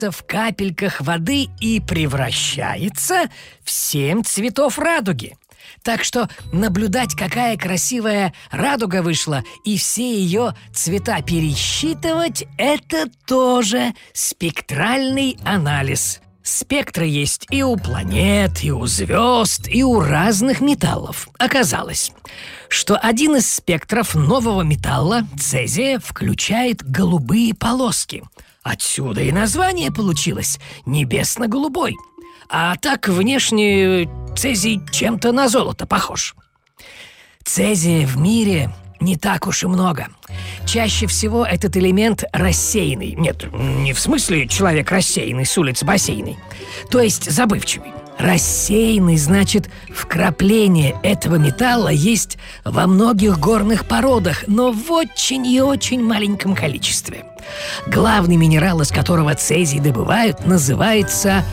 в капельках воды и превращается в 7 цветов радуги. Так что наблюдать, какая красивая радуга вышла, и все ее цвета пересчитывать – это тоже спектральный анализ. Спектры есть и у планет, и у звезд, и у разных металлов. Оказалось, что один из спектров нового металла, цезия, включает голубые полоски. Отсюда и название получилось – небесно-голубой. А так внешне цезий чем-то на золото похож. Цезия в мире не так уж и много. Чаще всего этот элемент рассеянный. Нет, не в смысле человек рассеянный с улицы бассейной. То есть забывчивый. Рассеянный значит, вкрапление этого металла есть во многих горных породах, но в очень и очень маленьком количестве. Главный минерал, из которого цезий добывают, называется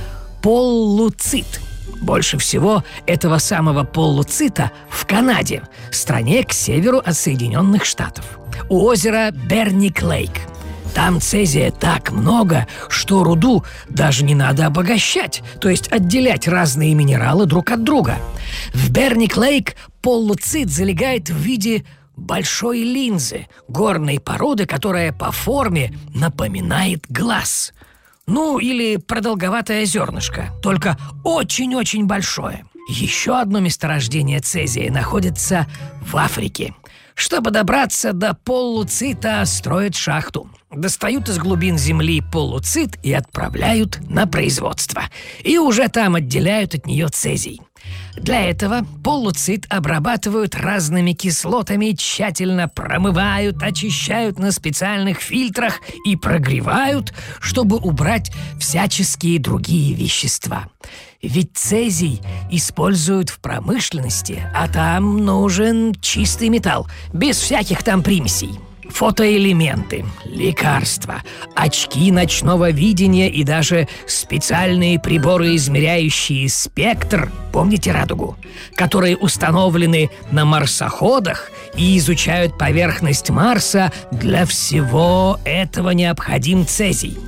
поллуцит. Больше всего этого самого поллуцита в Канаде, стране к северу от Соединенных Штатов, у озера Берник-Лейк. Там цезия так много, что руду даже не надо обогащать, то есть отделять разные минералы друг от друга. В Берник-Лейк поллуцит залегает в виде большой линзы, горной породы, которая по форме напоминает глаз. Ну, или продолговатое зернышко, только очень-очень большое. Еще одно месторождение цезия находится в Африке. Чтобы добраться до поллуцита, строят шахту. Достают из глубин земли поллуцит и отправляют на производство. И уже там отделяют от нее цезий. Для этого поллуцит обрабатывают разными кислотами, тщательно промывают, очищают на специальных фильтрах и прогревают, чтобы убрать всяческие другие вещества. Ведь цезий используют в промышленности, а там нужен чистый металл, без всяких там примесей. Фотоэлементы, лекарства, очки ночного видения и даже специальные приборы, измеряющие спектр, помните радугу, которые установлены на марсоходах и изучают поверхность Марса, для всего этого необходим цезий.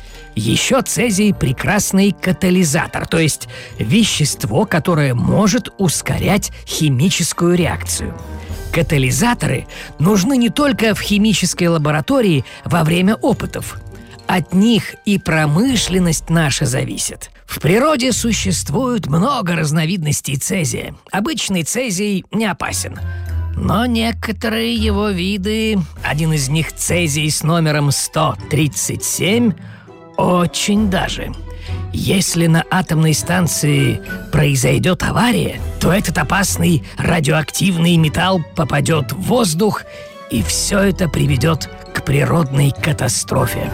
Еще цезий – прекрасный катализатор, то есть вещество, которое может ускорять химическую реакцию. Катализаторы нужны не только в химической лаборатории во время опытов. От них и промышленность наша зависит. В природе существует много разновидностей цезия. Обычный цезий не опасен. Но некоторые его виды, один из них цезий с номером 137, очень даже. Если на атомной станции произойдет авария, то этот опасный радиоактивный металл попадет в воздух, и все это приведет к природной катастрофе.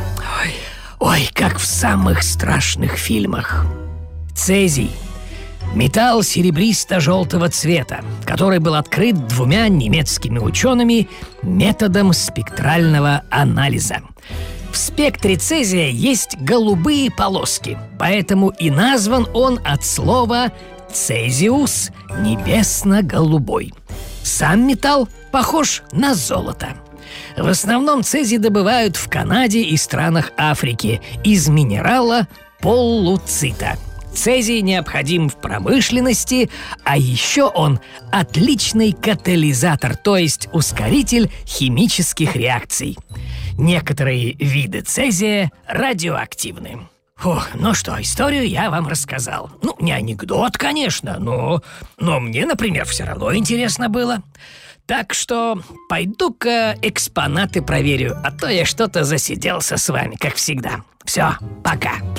Ой, как в самых страшных фильмах. Цезий – металл серебристо-желтого цвета, который был открыт 2 немецкими учеными методом спектрального анализа. В спектре цезия есть голубые полоски, поэтому и назван он от слова «цезиус» – небесно-голубой. Сам металл похож на золото. В основном цезий добывают в Канаде и странах Африки из минерала поллуцита. Цезий необходим в промышленности, а еще он отличный катализатор, то есть ускоритель химических реакций. Некоторые виды цезия радиоактивны. Ну что, историю я вам рассказал. Не анекдот, конечно, но мне, например, все равно интересно было. Так что пойду-ка экспонаты проверю, а то я что-то засиделся с вами, как всегда. Все, пока.